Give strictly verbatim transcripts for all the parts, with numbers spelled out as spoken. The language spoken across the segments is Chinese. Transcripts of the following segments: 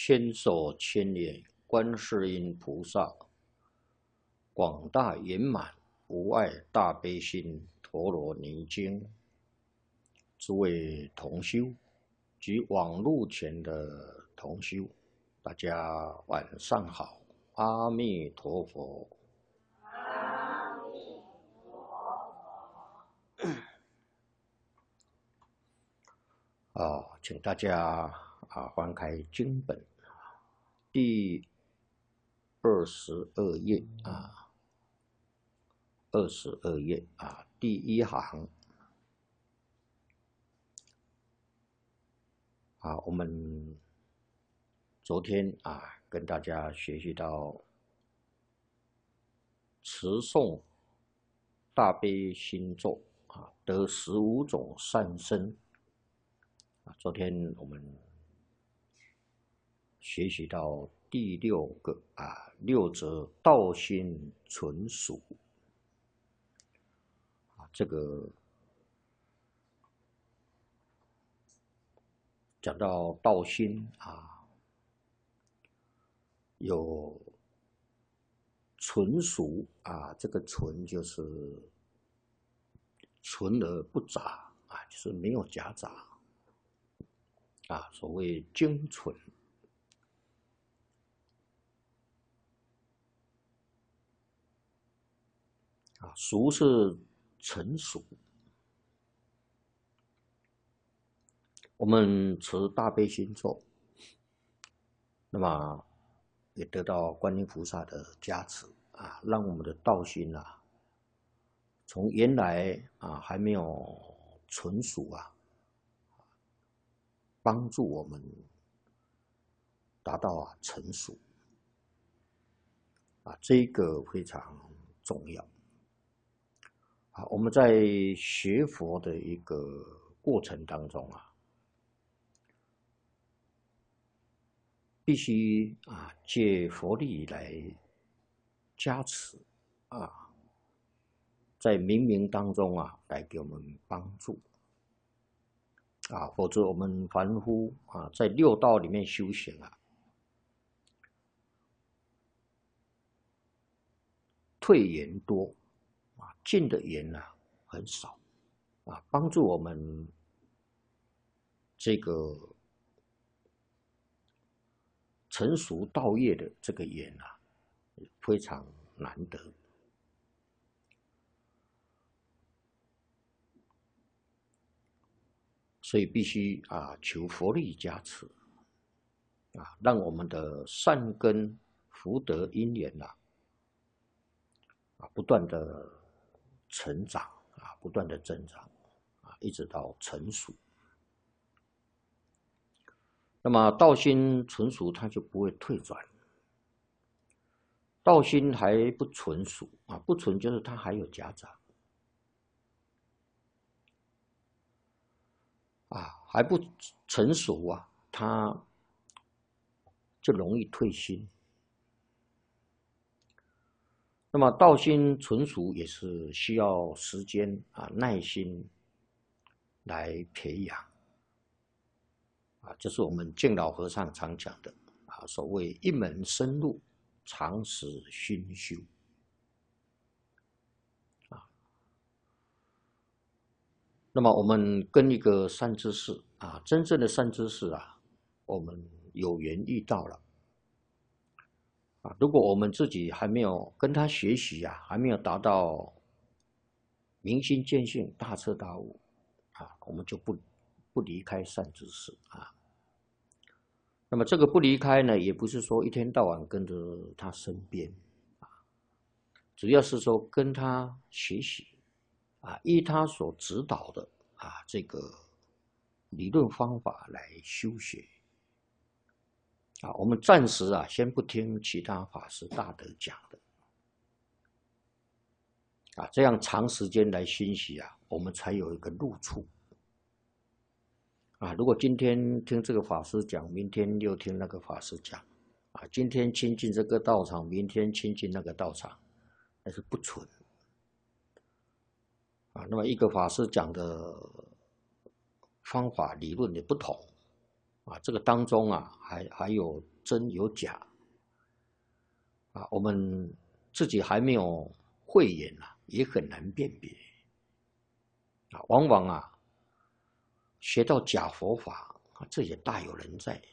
千手千眼观世音菩萨，广大圆满无碍大悲心陀罗尼经。诸位同修及网络前的同修，大家晚上好，阿弥陀佛。 阿弥陀佛。 啊，请大家啊翻开经本第二十二页啊，二十二页啊，第一行啊，我们昨天啊跟大家学习到持诵大悲心咒啊，得十五种善身啊。昨天我们学习到第六个啊，六则道心纯属啊，这个讲到道心啊，有纯熟啊，这个纯就是纯而不杂啊，就是没有夹杂啊，所谓精纯啊，熟是成熟。我们持大悲心咒，那么也得到观音菩萨的加持啊，让我们的道心啊，从原来啊还没有纯熟啊，帮助我们达到啊成熟啊，这个非常重要啊。我们在学佛的一个过程当中啊，必须啊借佛力来加持啊，在冥冥当中啊来给我们帮助啊，否则我们凡夫啊在六道里面修行啊，退缘多啊，进的缘啊很少啊，帮助我们这个成熟道业的这个缘啊，非常难得。所以必须啊求佛力加持啊，让我们的善根福德因缘啊啊不断的成长啊，不断的增长啊，一直到成熟。那么道心纯熟，它就不会退转。道心还不纯熟啊，不纯就是它还有夹杂啊，还不成熟啊，它就容易退心。那么道心纯熟也是需要时间啊，耐心来培养啊，这是我们敬老和尚常讲的啊，所谓一门深入，长时熏修啊。那么我们跟一个善知识啊，真正的善知识啊，我们有缘遇到了啊，如果我们自己还没有跟他学习啊，还没有达到明心见性、大彻大悟啊，我们就不不离开善知识啊。那么这个不离开呢，也不是说一天到晚跟着他身边啊，只要是说跟他学习啊，依他所指导的啊这个理论方法来修学啊，我们暂时啊先不听其他法师大德讲的啊，这样长时间来熏习啊，我们才有一个入处啊。如果今天听这个法师讲，明天又听那个法师讲啊，今天亲近这个道场，明天亲近那个道场，那是不纯啊。那么一个法师讲的方法理论也不同啊，这个当中啊，还还有真有假啊，我们自己还没有慧眼啊，也很难辨别啊。往往啊，学到假佛法啊，这也大有人在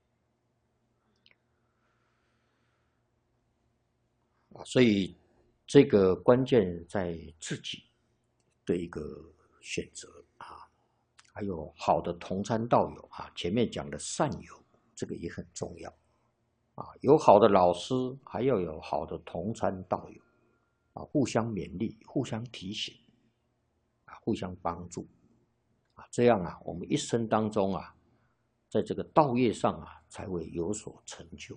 啊。所以这个关键在自己的一个选择啊，还有好的同参道友啊，前面讲的善友，这个也很重要。啊，有好的老师，还要有好的同参道友，啊，互相勉励，互相提醒，啊，互相帮助，啊，这样啊，我们一生当中啊，在这个道业上啊，才会有所成就。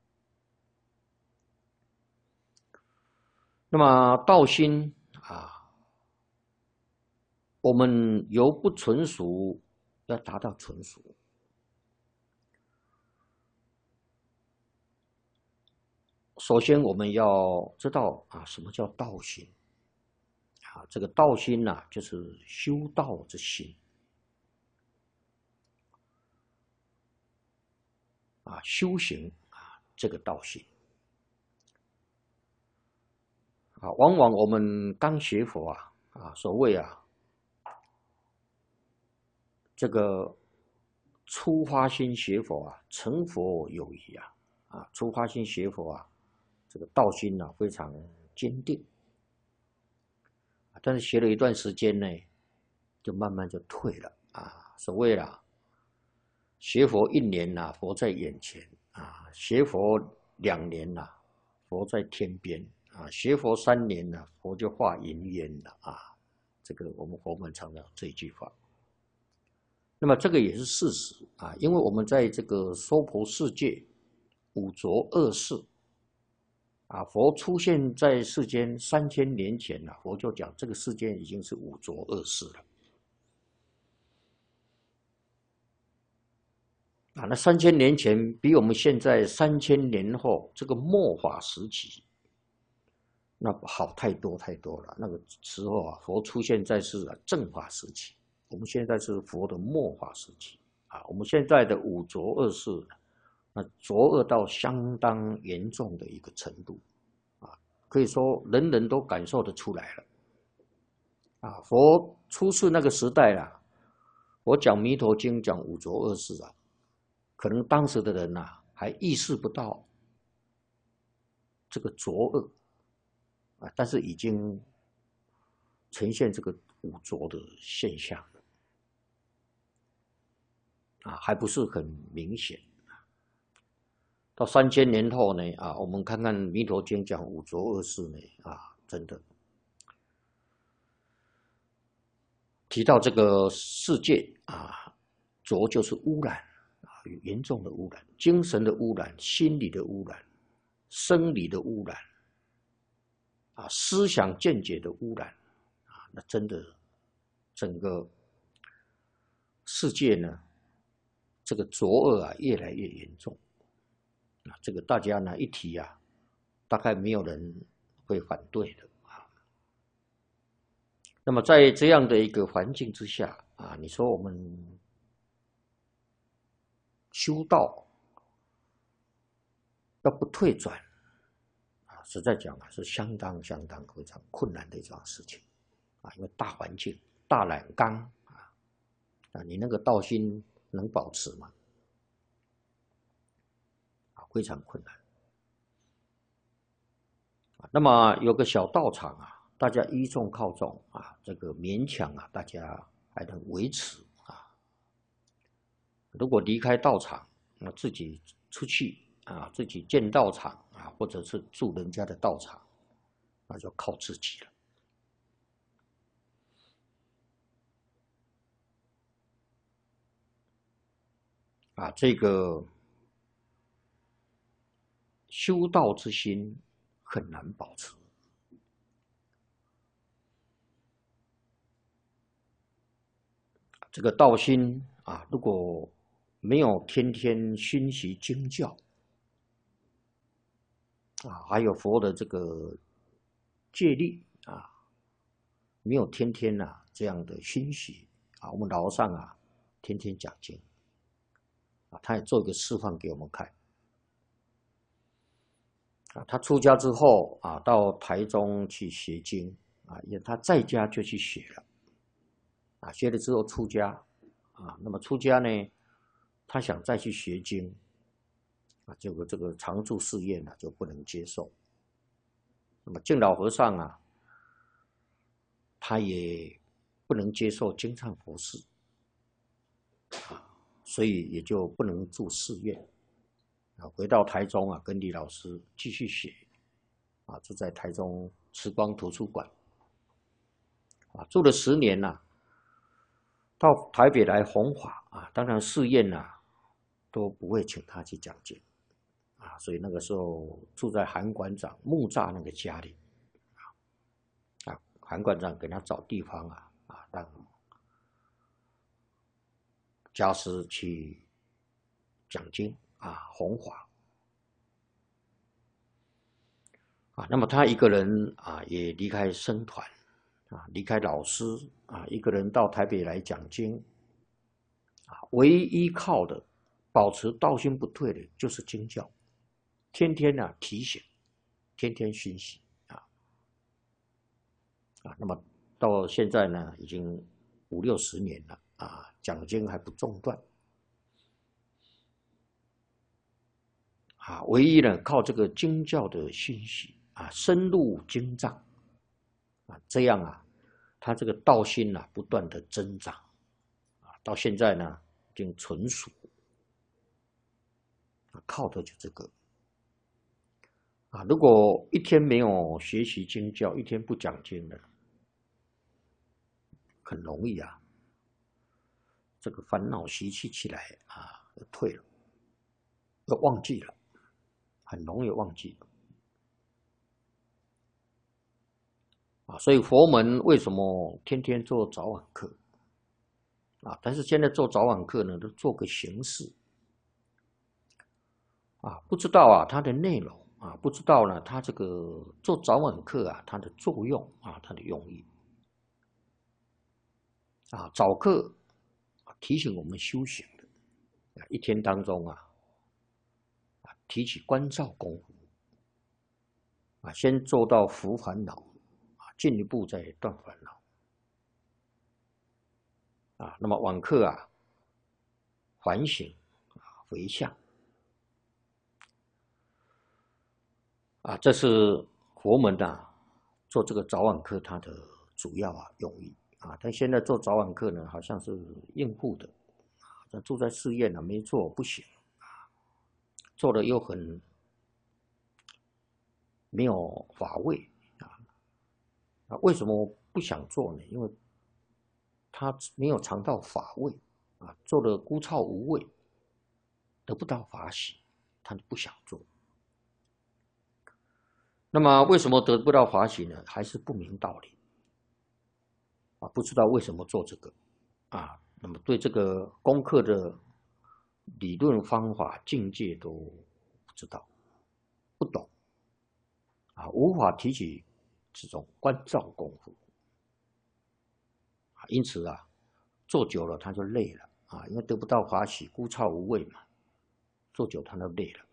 那么道心啊，我们由不纯熟要达到纯熟。首先，我们要知道啊，什么叫道心？啊，这个道心呐、啊，就是修道之心啊，修行啊，这个道心啊，往往我们刚学佛啊，啊，所谓啊，这个初发心学佛啊，成佛有余啊，啊，初发心学佛啊，这个道心呢、啊、非常坚定。但是学了一段时间呢，就慢慢就退了啊。所谓啦，学佛一年呐、啊，佛在眼前啊；学佛两年呐、啊，佛在天边啊；学佛三年呐、啊，佛就化云烟了啊。这个我们佛门常讲这一句话。那么这个也是事实啊，因为我们在这个娑婆世界五浊恶世。啊，佛出现在世间三千年前了、啊，佛就讲这个世间已经是五浊恶世了。啊，那三千年前比我们现在三千年后这个末法时期，那好太多太多了。那个时候啊，佛出现在是、啊、正法时期，我们现在是佛的末法时期啊。我们现在的五浊恶世，那浊恶到相当严重的一个程度。可以说人人都感受得出来了，啊，佛出世那个时代啊，我讲弥陀经讲五浊恶世啊，可能当时的人啊还意识不到这个浊恶啊，但是已经呈现这个五浊的现象了，啊，还不是很明显。到三千年后呢，啊，我们看看弥陀经讲五浊恶世呢，啊，真的。提到这个世界啊，浊就是污染啊，严重的污染，精神的污染，心理的污染，生理的污染，啊，思想见解的污染，啊，那真的整个世界呢，这个浊恶啊越来越严重啊，这个大家呢一提啊，大概没有人会反对的。那么在这样的一个环境之下啊，你说我们修道要不退转啊，实在讲啊是相当相当非常困难的一桩事情啊，因为大环境大染缸啊，啊你那个道心能保持吗？啊，非常困难。那么有个小道场啊，大家依众靠众啊，这个勉强啊，大家还能维持啊。如果离开道场，那自己出去啊，自己建道场啊，或者是住人家的道场，那就靠自己了。啊，这个修道之心很难保持。这个道心啊，如果没有天天熏习经教啊，还有佛的这个戒律啊，没有天天啊这样的熏习啊，我们老上啊天天讲经啊，他也做一个示范给我们看。啊，他出家之后啊，到台中去学经啊，因为他在家就去学了，啊，学了之后出家啊，那么出家呢，他想再去学经啊，结果这个常住寺院呢就不能接受。那么净老和尚啊，他也不能接受经忏佛事啊，所以也就不能住寺院啊，回到台中啊，跟李老师继续学。啊，住在台中慈光图书馆，啊，住了十年呐、啊，到台北来弘法啊，当然寺院呐、啊、都不会请他去讲经，啊，所以那个时候住在韩馆长木栅那个家里，啊，韩馆长给他找地方啊，啊，让家师去讲经啊，弘法。啊，那么他一个人啊，也离开僧团，啊，离开老师啊，一个人到台北来讲经，啊，唯一依靠的、保持道心不退的，就是经教，天天呢、啊、提醒，天天熏习啊，啊，那么到现在呢，已经五六十年了啊，讲经还不中断，啊，唯一呢靠这个经教的熏习。啊，深入经藏，啊，这样啊，他这个道心啊，不断的增长，啊，到现在呢，已经纯熟，啊，靠的就这个，啊，如果一天没有学习经教，一天不讲经的，很容易啊，这个烦恼习气起来啊，就退了，要忘记了，很容易忘记了。啊，所以佛门为什么天天做早晚课啊？但是现在做早晚课呢，都做个形式啊，不知道啊它的内容啊，不知道呢它这个做早晚课啊它的作用啊，它的用意啊。早课提醒我们修行的，一天当中啊，提起关照功夫啊，先做到伏烦恼啊，进一步再断烦恼。啊，那么晚课啊，反省啊，回向啊，这是佛门啊做这个早晚课它的主要啊用意啊。但现在做早晚课呢，好像是应付的啊，住在寺院呢、啊、没做不行啊，做的又很没有法味啊。啊，为什么不想做呢？因为他没有尝到法味啊，做的枯燥无味，得不到法喜，他就不想做。那么为什么得不到法喜呢？还是不明道理啊，不知道为什么做这个啊。那么对这个功课的理论方法境界都不知道，不懂啊，无法提起这种关照功夫啊，因此啊，做久了他就累了啊，因为得不到法喜，枯燥无味嘛，做久他就累了，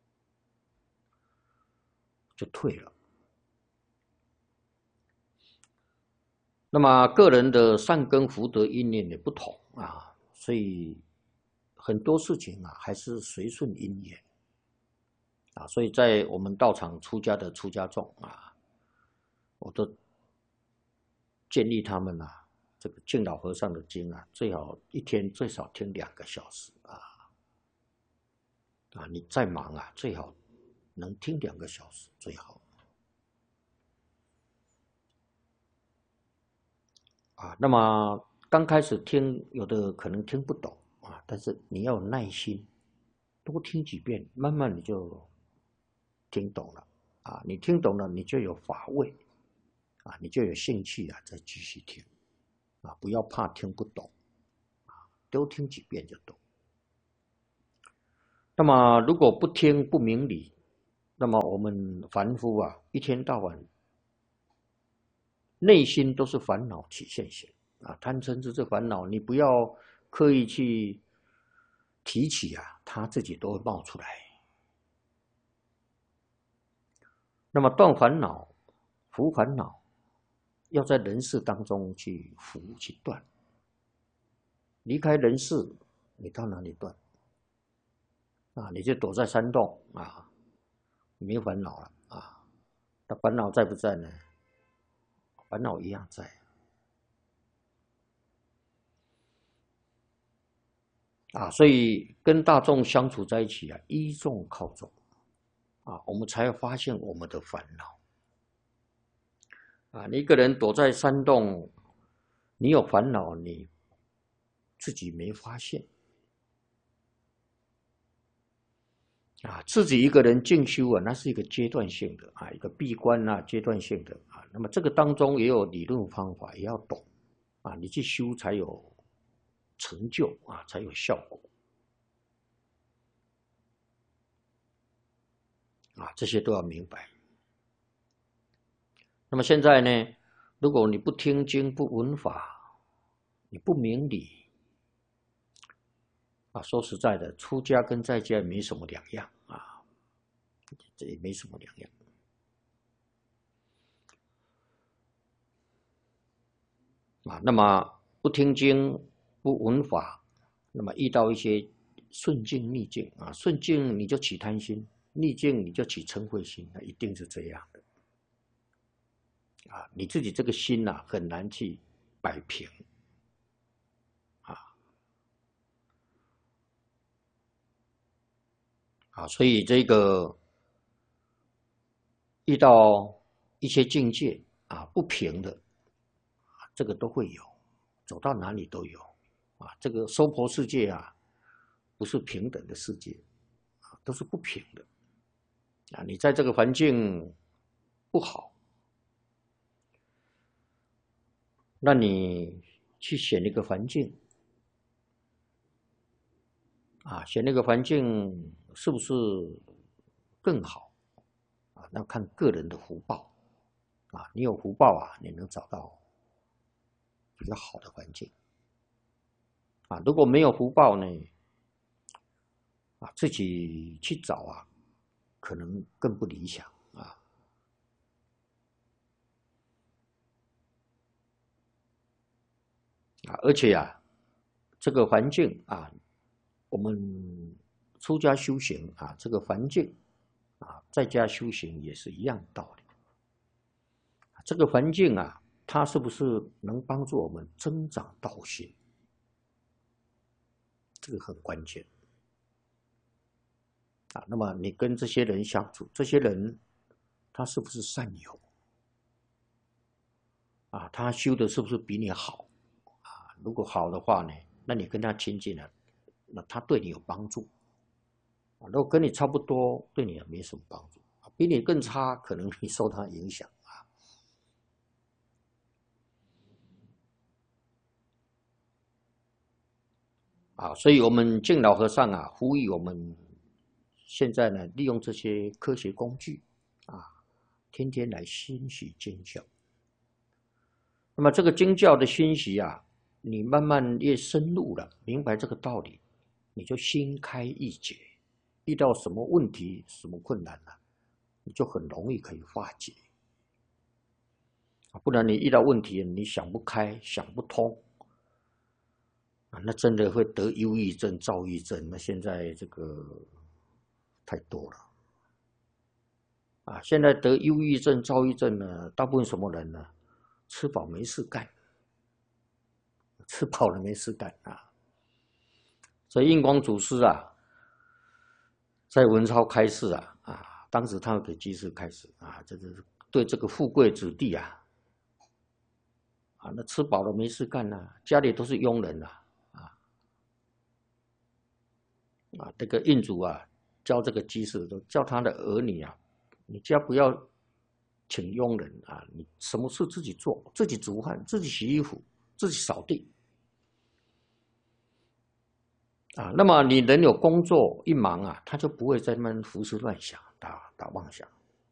就退了。那么个人的善根福德因缘也不同啊，所以很多事情啊还是随顺因缘啊。所以在我们道场出家的出家众啊，我都建议他们啊，这个净老和尚的经啊，最好一天最少听两个小时啊啊！你再忙啊，最好能听两个小时最好。啊，那么刚开始听，有的可能听不懂啊，但是你要有耐心，多听几遍，慢慢你就听懂了啊。你听懂了，你就有法味啊，你就有兴趣啊，再继续听啊，不要怕听不懂啊，多听几遍就懂。那么如果不听不明理，那么我们凡夫啊，一天到晚内心都是烦恼起现行啊，贪嗔痴这烦恼，你不要刻意去提起啊，他自己都会冒出来。那么断烦恼、伏烦恼，要在人世当中去伏去断。离开人世，你到哪里断？啊，你就躲在山洞啊，没烦恼了啊。那烦恼在不在呢？烦恼一样在。啊，所以跟大众相处在一起啊，依众靠众啊，我们才会发现我们的烦恼。啊，你一个人躲在山洞，你有烦恼，你自己没发现。啊，自己一个人静修啊，那是一个阶段性的啊，一个闭关啊，阶段性的啊。那么这个当中也有理论方法，也要懂啊，你去修才有成就啊，才有效果啊，这些都要明白。那么现在呢，如果你不听经、不闻法，你不明理啊，说实在的，出家跟在家没什么两样啊，这也没什么两样。啊，那么不听经、不闻法，那么遇到一些顺境、逆境啊，顺境你就起贪心，逆境你就起嗔恚心，那一定是这样的。啊，你自己这个心呐、啊，很难去摆平。啊，啊，所以这个遇到一些境界啊不平的，这个都会有，走到哪里都有。啊，这个娑婆世界啊，不是平等的世界，啊，都是不平的。啊，你在这个环境不好，那你去选一个环境，啊，选那个环境是不是更好？啊，那看个人的福报。啊，你有福报啊，你能找到比较好的环境。啊，如果没有福报呢？啊，自己去找啊，可能更不理想啊。啊，而且啊，这个环境啊，我们出家修行啊，这个环境啊，在家修行也是一样的道理。这个环境啊，它是不是能帮助我们增长道心？这个很关键。啊，那么你跟这些人相处，这些人他是不是善友？啊，他修的是不是比你好？啊，如果好的话呢，那你跟他亲近了，那他对你有帮助。啊，如果跟你差不多，对你也没什么帮助。比你更差，可能你受他影响啊。啊，所以我们敬老和尚啊，呼吁我们现在呢，利用这些科学工具啊，天天来熏习经教。那么这个经教的熏习啊，你慢慢越深入了，明白这个道理，你就心开意解，遇到什么问题、什么困难了、啊，你就很容易可以化解。不然你遇到问题，你想不开、想不通，啊，那真的会得忧郁症、躁郁症。那现在这个太多了，啊，现在得忧郁症、躁郁症呢，大部分什么人呢？吃饱没事干，吃饱了没事干啊。所以印光祖师啊，在文钞开示啊，啊，当时他给居士开示啊，这个对这个富贵子弟啊。啊，那吃饱了没事干呐、啊，家里都是佣人呐、啊，啊，啊，这个印主啊，教这个居士都叫他的儿女啊，你家不要请佣人啊，你什么事自己做，自己煮饭，自己洗衣服，自己扫地，啊，那么你人有工作一忙啊，他就不会在那边胡思乱想、打打妄想